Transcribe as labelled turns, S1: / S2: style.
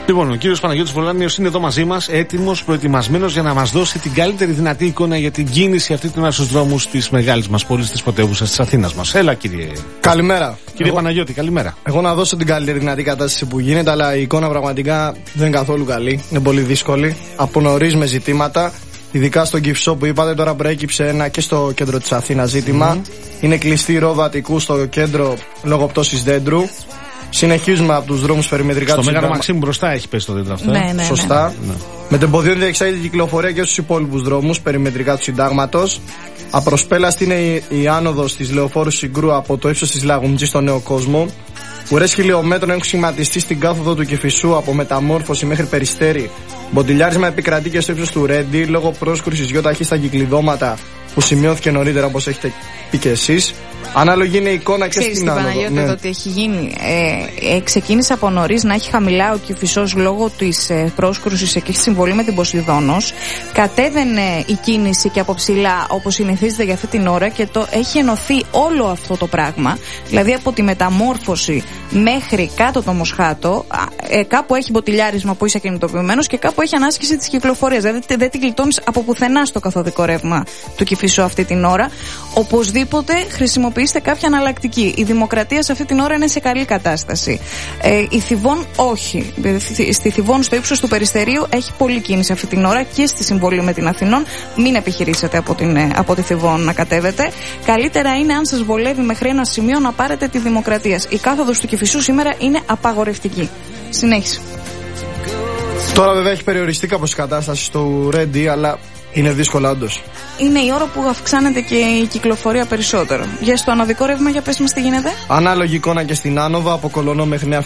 S1: Λοιπόν, ο κύριος Παναγιώτης Βολάνιος είναι εδώ μαζί μας, έτοιμος, προετοιμασμένος για να μας δώσει την καλύτερη δυνατή εικόνα για την κίνηση αυτή την ώρα στους δρόμους της μεγάλης μας πόλης, της πρωτεύουσας της Αθήνας μας. Έλα, κύριε.
S2: Καλημέρα.
S1: Κύριε Παναγιώτη, καλημέρα.
S2: Εγώ να δώσω την καλύτερη δυνατή κατάσταση που γίνεται, αλλά η εικόνα πραγματικά δεν είναι καθόλου καλή. Είναι πολύ δύσκολη. Από νωρίς με ζητήματα. Ειδικά στον Κυφισό που είπατε, τώρα προέκυψε ένα και στο κέντρο της Αθήνας ζήτημα. Είναι κλειστή η ρόδο Αττικού στο κέντρο λόγω πτώσης δέντρου. Συνεχίζουμε από τους δρόμους περιμετρικά του
S1: Μέγαρο Μαξίμου μπροστά έχει πέσει το δέντρο αυτό.
S2: Ναι. Σωστά. Ναι. Με τεμποδίων διεξάγεται η κυκλοφορία και στους υπόλοιπους δρόμους περιμετρικά του Συντάγματος. Απροσπέλαστη είναι η άνοδος της Λεωφόρου Συγκρού από το ύψος της Λαγουμτζής στο Νέο Κόσμο. Ουρές χιλιόμετρων έχουν σχηματιστεί στην κάθοδο του Κηφισού από Μεταμόρφωση μέχρι Περιστέρι. Μποτιλιάρισμα επικρατεί και στο ύψος του Ρέντι λόγω πρόσκρουσης γιοταχή στα κυκλειδώματα που σημειώθηκε νωρίτερα, όπως έχετε πει και εσείς. Ανάλογη είναι η εικόνα και στην άνοδο.
S3: Παναγιώτη, ναι. Ότι έχει γίνει. Ξεκίνησε από νωρίς να έχει χαμηλά ο Κηφισός λόγω της πρόσκρουσης και έχει συμβολή με την Ποσειδώνος. Κατέβαινε η κίνηση και από ψηλά όπως συνηθίζεται για αυτή την ώρα και το έχει ενωθεί όλο αυτό το πράγμα. Δηλαδή από τη Μεταμόρφωση μέχρι κάτω το Μοσχάτο, κάπου έχει μποτιλιάρισμα που είσαι κινητοποιημένος και κάπου έχει ανάσκηση της κυκλοφορίας. Δηλαδή δεν την κλειτώνεις από πουθενά στο καθοδικό ρεύμα του Κηφισού αυτή την ώρα. Οπωσδήποτε χρησιμοποιήστε κάποια αναλλακτική. Η Δημοκρατία σε αυτή την ώρα είναι σε καλή κατάσταση. Η Θηβών όχι. Στη Θηβών, στο ύψος του Περιστερίου, έχει πολλή κίνηση αυτή την ώρα και στη συμβολή με την Αθηνών. Μην επιχειρήσετε από τη Θηβών να κατέβετε. Καλύτερα είναι, αν σας βολεύει μέχρι ένα σημείο, να πάρετε τη Δημοκρατία. Η κάθοδος του Κηφισού σήμερα είναι απαγορευτική. Συνέχισε.
S2: Τώρα βέβαια έχει περιοριστεί κάπως η κατάσταση στο Ρέντι, αλλά είναι δύσκολο όντως.
S3: Είναι η ώρα που αυξάνεται και η κυκλοφορία περισσότερο. Για στο ανωδικό ρεύμα, για πες μας τι γίνεται.
S2: Ανάλογη εικόνα και στην άνοδο, από Κολωνό μέχρι Νέα